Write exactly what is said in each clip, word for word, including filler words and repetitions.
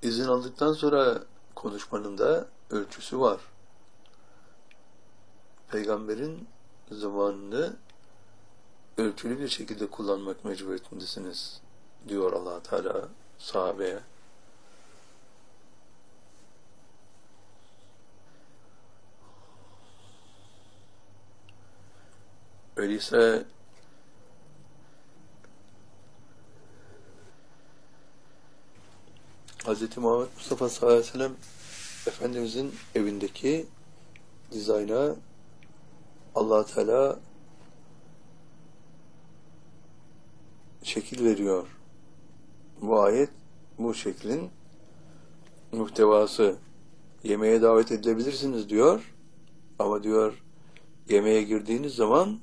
İzin aldıktan sonra konuşmanın da ölçüsü var. Peygamberin zamanını ölçülü bir şekilde kullanmak mecburiyetindesiniz diyor Allah Teala sahabeye. Öyleyse Hz. Muhammed Mustafa sallallahu aleyhi ve sellem Efendimizin evindeki dizayna Allah Teala şekil veriyor. Bu ayet bu şeklin muhtevası. Yemeğe davet edilebilirsiniz diyor. Ama diyor yemeğe girdiğiniz zaman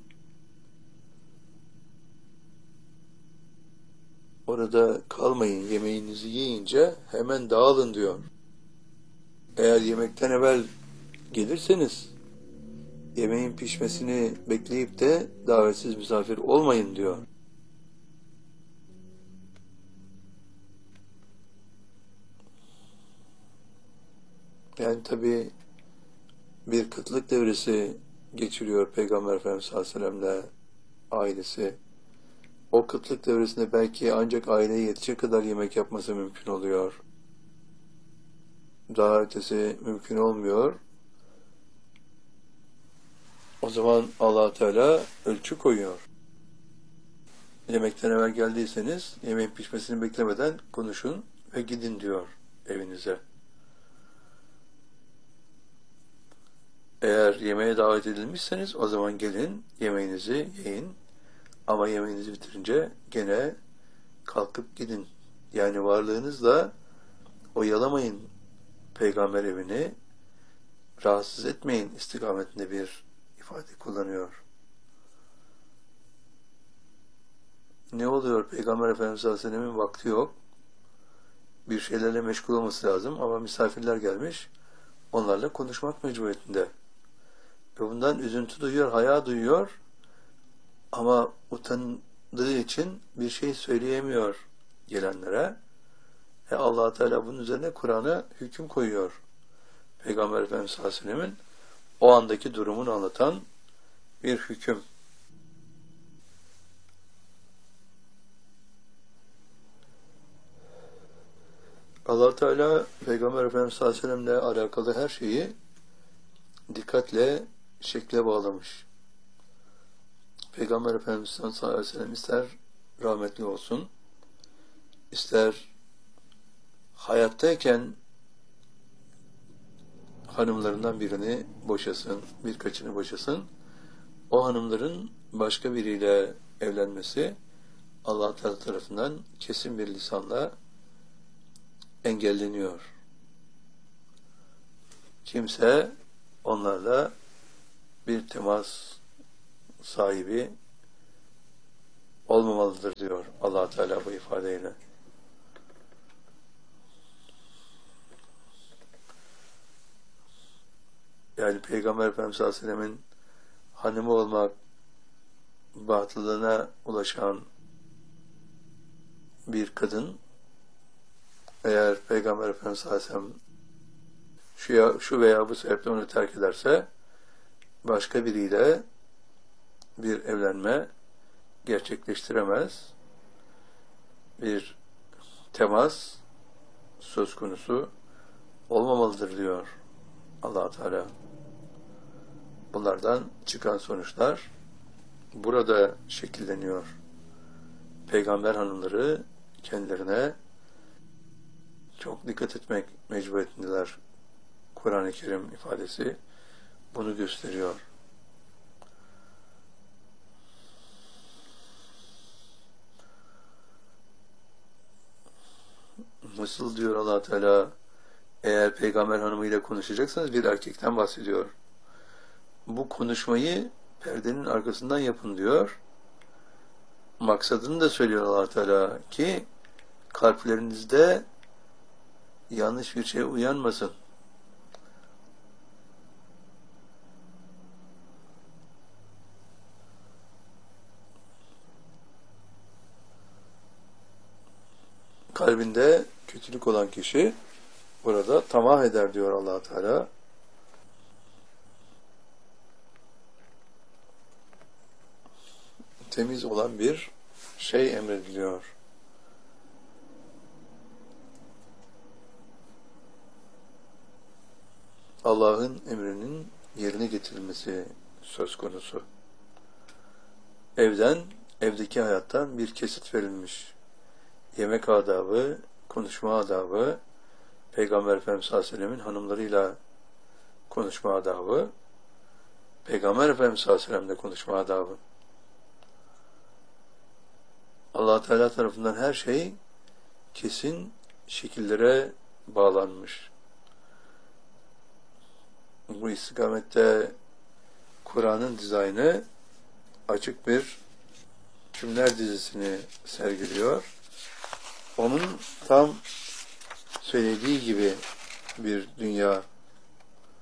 orada kalmayın. Yemeğinizi yiyince hemen dağılın diyor. Eğer yemekten evvel gelirseniz yemeğin pişmesini bekleyip de davetsiz misafir olmayın diyor. Yani tabi bir kıtlık devresi geçiriyor Peygamber Efendimiz sallallahu aleyhi ve sellem'le ailesi. O kıtlık devresinde belki ancak aileye yetecek kadar yemek yapması mümkün oluyor. Daha ötesi mümkün olmuyor. O zaman Allah Teala ölçü koyuyor. Yemekten evvel geldiyseniz yemeğin pişmesini beklemeden konuşun ve gidin diyor evinize. Eğer yemeğe davet edilmişseniz o zaman gelin, yemeğinizi yiyin. Ama yemeğinizi bitirince gene kalkıp gidin. Yani varlığınızla oyalamayın peygamber evini, rahatsız etmeyin istikametinde bir ifade kullanıyor. Ne oluyor? Peygamber Efendimiz sallallahu aleyhi ve sellem'in vakti yok. Bir şeylerle meşgul olması lazım ama misafirler gelmiş, onlarla konuşmak mecburiyetinde. Ve bundan üzüntü duyuyor, haya duyuyor ama utandığı için bir şey söyleyemiyor gelenlere. E Allah Teala bunun üzerine Kur'an'a hüküm koyuyor. Peygamber Efendimiz sallallahu aleyhi ve sellem'in o andaki durumunu anlatan bir hüküm. Allah Teala Peygamber Efendimiz sallallahu aleyhi ve sellem'le alakalı her şeyi dikkatle şekle bağlamış. Peygamber Efendimiz sallallahu aleyhi ve sellem ister rahmetli olsun, ister hayattayken hanımlarından birini boşasın, birkaçını boşasın, o hanımların başka biriyle evlenmesi Allah Teala tarafından kesin bir lisanla engelleniyor. Kimse onlarla bir temas sahibi olmamalıdır diyor Allah Teala bu ifadeyle. Yani Peygamber Efendimiz sallallahu aleyhi ve sellem'in hanımı olmak batılına ulaşan bir kadın eğer Peygamber Efendimiz sallallahu aleyhi ve sellem şu, ya, şu veya bu sebeple onu terk ederse başka biriyle bir evlenme gerçekleştiremez. Bir temas söz konusu olmamalıdır diyor Allah Teala. Bunlardan çıkan sonuçlar burada şekilleniyor. Peygamber hanımları kendilerine çok dikkat etmek mecburiyetindeler. Kur'an-ı Kerim ifadesi bunu gösteriyor. Nasıl diyor Allah Teala, eğer peygamber hanımıyla konuşacaksanız bir erkekten bahsediyor. Bu konuşmayı perdenin arkasından yapın diyor. Maksadını da söylüyor Allah Teala ki kalplerinizde yanlış bir şey uyanmasın. Kalbinde kötülük olan kişi burada tamah eder diyor Allah Teala. Temiz olan bir şey emrediliyor. Allah'ın emrinin yerine getirilmesi söz konusu. Evden, evdeki hayattan bir kesit verilmiş. Yemek adabı, konuşma adabı, Peygamber Efendimiz sallallahu aleyhi ve sellem'in hanımlarıyla konuşma adabı, Peygamber Efendimiz sallallahu aleyhi ve sellem'le konuşma adabı. Allah Teala tarafından her şey kesin şekillere bağlanmış. Bu istikamette Kur'an'ın dizaynı açık bir hükümler dizisini sergiliyor. Onun tam söylediği gibi bir dünya